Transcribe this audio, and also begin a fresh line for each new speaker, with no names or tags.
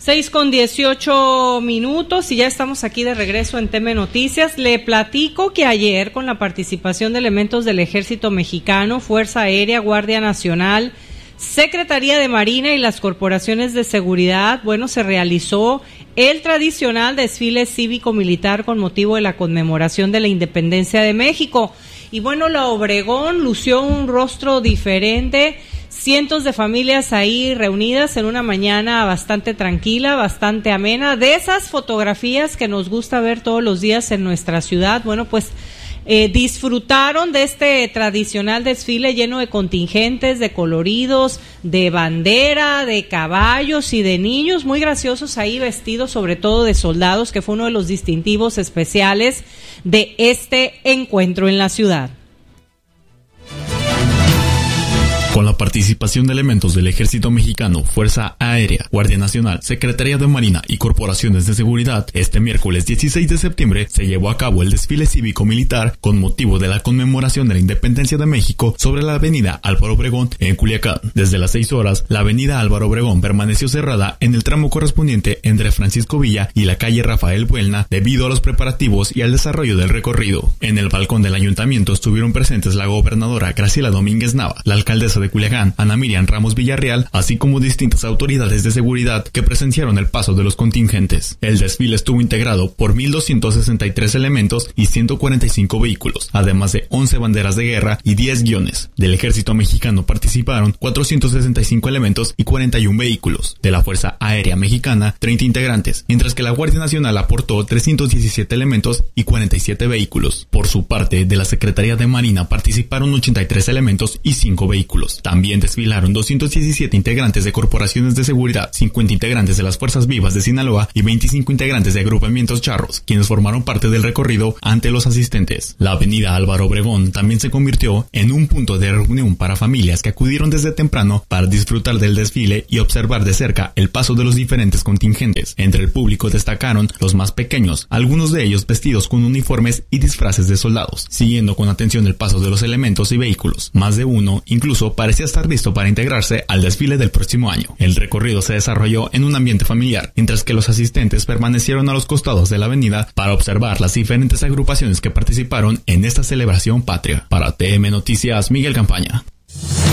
6:18 y ya estamos aquí de regreso en TM Noticias. Le platico que ayer, con la participación de elementos del Ejército Mexicano, Fuerza Aérea, Guardia Nacional, Secretaría de Marina y las corporaciones de seguridad, se realizó el tradicional desfile cívico-militar con motivo de la conmemoración de la independencia de México. Y la Obregón lució un rostro diferente. Cientos de familias ahí reunidas en una mañana bastante tranquila, bastante amena, de esas fotografías que nos gusta ver todos los días en nuestra ciudad. Disfrutaron de este tradicional desfile lleno de contingentes, de coloridos, de bandera, de caballos y de niños muy graciosos ahí vestidos, sobre todo de soldados, que fue uno de los distintivos especiales de este encuentro en la ciudad.
Con la participación de elementos del Ejército Mexicano, Fuerza Aérea, Guardia Nacional, Secretaría de Marina y corporaciones de seguridad, este miércoles 16 de septiembre se llevó a cabo el desfile cívico-militar con motivo de la conmemoración de la independencia de México sobre la avenida Álvaro Obregón en Culiacán. Desde las 6 horas, la avenida Álvaro Obregón permaneció cerrada en el tramo correspondiente entre Francisco Villa y la calle Rafael Buelna debido a los preparativos y al desarrollo del recorrido. En el balcón del ayuntamiento estuvieron presentes la gobernadora Graciela Domínguez Nava, la alcaldesa de Culiacán, Ana Miriam Ramos Villarreal, así como distintas autoridades de seguridad que presenciaron el paso de los contingentes. El desfile estuvo integrado por 1,263 elementos y 145 vehículos, además de 11 banderas de guerra y 10 guiones. Del Ejército Mexicano participaron 465 elementos y 41 vehículos. De la Fuerza Aérea Mexicana, 30 integrantes, mientras que la Guardia Nacional aportó 317 elementos y 47 vehículos. Por su parte, de la Secretaría de Marina participaron 83 elementos y 5 vehículos. También desfilaron 217 integrantes de corporaciones de seguridad, 50 integrantes de las Fuerzas Vivas de Sinaloa y 25 integrantes de agrupamientos charros, quienes formaron parte del recorrido ante los asistentes. La avenida Álvaro Obregón también se convirtió en un punto de reunión para familias que acudieron desde temprano para disfrutar del desfile y observar de cerca el paso de los diferentes contingentes. Entre el público destacaron los más pequeños, algunos de ellos vestidos con uniformes y disfraces de soldados, siguiendo con atención el paso de los elementos y vehículos. Más de uno incluso parecía estar listo para integrarse al desfile del próximo año. El recorrido se desarrolló en un ambiente familiar, mientras que los asistentes permanecieron a los costados de la avenida para observar las diferentes agrupaciones que participaron en esta celebración patria. Para TM Noticias, Miguel Campaña.